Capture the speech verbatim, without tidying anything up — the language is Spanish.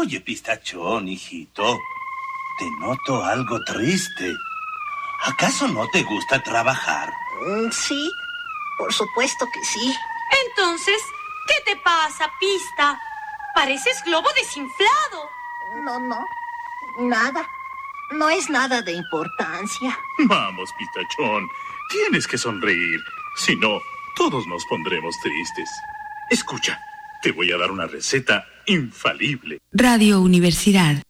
Oye, Pistachón, hijito, te noto algo triste. ¿Acaso no te gusta trabajar? Mm, sí, por supuesto que sí. Entonces, ¿qué te pasa, Pista? Pareces globo desinflado. No, no, nada. No es nada de importancia. Vamos, Pistachón, tienes que sonreír. Si no, todos nos pondremos tristes. Escucha, te voy a dar una receta infalible. Radio Universidad.